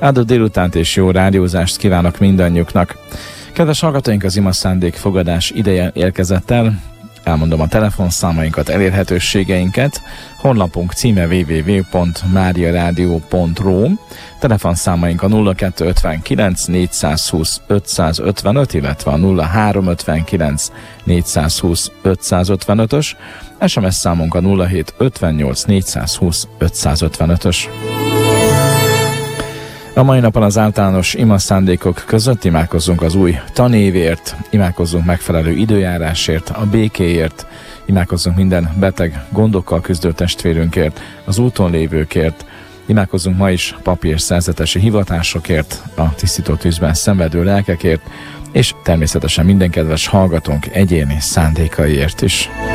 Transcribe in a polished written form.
Áldott délutánt és jó rádiózást kívánok mindannyiuknak. Kedves hallgatóink, az Ima Szándék fogadás ideje érkezett el. Elmondom a telefonszámainkat, elérhetőségeinket. Honlapunk címe www.mariaradio.ru. Telefonszámaink a 0259 420 555, illetve a 0359 420 555-ös. SMS számunk a 0758 420 555-ös. A mai napon az általános ima szándékok között imádkozzunk az új tanévért, imádkozzunk megfelelő időjárásért, a békéért, imádkozzunk minden beteg, gondokkal küzdő testvérünkért, az úton lévőkért, imádkozzunk ma is papi és szerzetesi hivatásokért, a tisztító tűzben szenvedő lelkekért, és természetesen minden kedves hallgatónk egyéni szándékaiért is.